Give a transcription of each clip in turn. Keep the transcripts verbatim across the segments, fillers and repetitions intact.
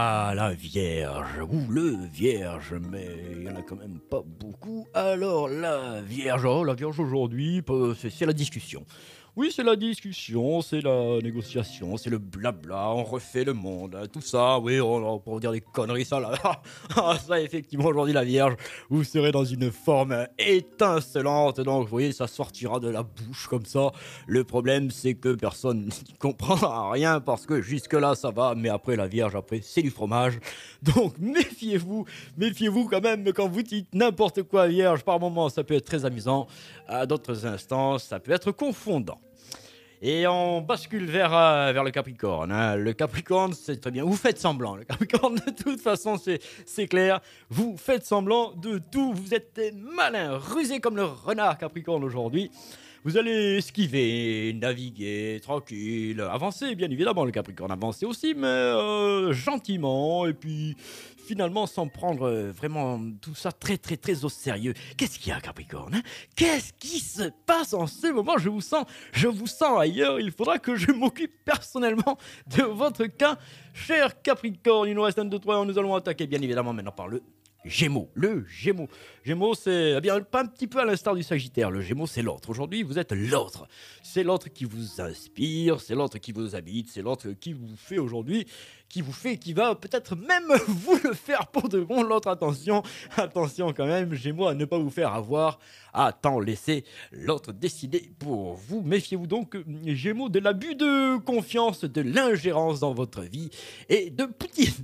Ah, la Vierge, ou le Vierge, mais il y en a quand même pas beaucoup. Alors, la Vierge, oh, la Vierge aujourd'hui, peu- c'est c'est la discussion. Oui, c'est la discussion, c'est la négociation, c'est le blabla, on refait le monde, hein, tout ça, oui, on, on peut dire des conneries, ça là. Ah, ça, effectivement, aujourd'hui, la Vierge, vous serez dans une forme étincelante, donc, vous voyez, ça sortira de la bouche comme ça. Le problème, c'est que personne n'y comprendra rien parce que jusque-là, ça va, mais après, la Vierge, après, c'est du fromage. Donc, méfiez-vous, méfiez-vous quand même quand vous dites n'importe quoi Vierge. Par moments, ça peut être très amusant, à d'autres instants, ça peut être confondant. Et on bascule vers, euh, vers le Capricorne, hein. Le Capricorne, c'est très bien. Vous faites semblant. Le Capricorne, de toute façon, c'est, c'est clair. Vous faites semblant de tout. Vous êtes malin, rusé comme le renard Capricorne aujourd'hui. Vous allez esquiver, naviguer, tranquille, avancer, bien évidemment, le Capricorne, avancer aussi, mais euh, gentiment, et puis finalement sans prendre euh, vraiment tout ça très très très au sérieux. Qu'est-ce qu'il y a, Capricorne, hein? Qu'est-ce qui se passe en ce moment? Je vous sens, je vous sens ailleurs, il faudra que je m'occupe personnellement de votre cas, cher Capricorne. Il nous reste un, deux, trois, nous allons attaquer bien évidemment maintenant par le Gémeaux, le Gémeaux. Gémeaux, c'est eh bien pas un petit peu à l'instar du Sagittaire. Le Gémeaux, c'est l'autre. Aujourd'hui, vous êtes l'autre. C'est l'autre qui vous inspire, c'est l'autre qui vous habite, c'est l'autre qui vous fait aujourd'hui, qui vous fait, qui va peut-être même vous le faire pour de bon. L'autre, attention, attention quand même, Gémeaux, à ne pas vous faire avoir. Attends, laissez l'autre décider pour vous. Méfiez-vous donc, Gémeaux, de l'abus de confiance, de l'ingérence dans votre vie et de Poutine.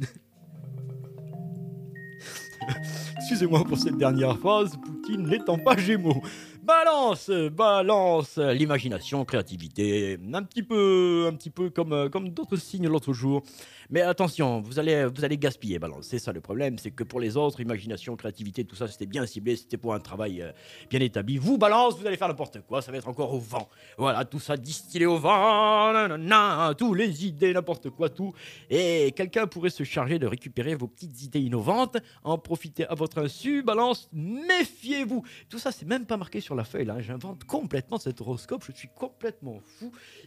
Excusez-moi pour cette dernière phrase, Poutine n'étant pas Gémeaux. Balance, balance, l'imagination, créativité, un petit peu, un petit peu comme, euh, comme d'autres signes l'autre jour. Mais attention, vous allez, vous allez gaspiller, balance. C'est ça le problème, c'est que pour les autres, imagination, créativité, tout ça, c'était bien ciblé, c'était pour un travail euh, bien établi. Vous, balance, vous allez faire n'importe quoi, ça va être encore au vent. Voilà, tout ça distillé au vent, nanana, tous les idées, n'importe quoi, tout. Et quelqu'un pourrait se charger de récupérer vos petites idées innovantes, en profiter à votre insu, balance, méfiez-vous. Tout ça, c'est même pas marqué sur la feuille, là. J'invente complètement cet horoscope, je suis complètement fou.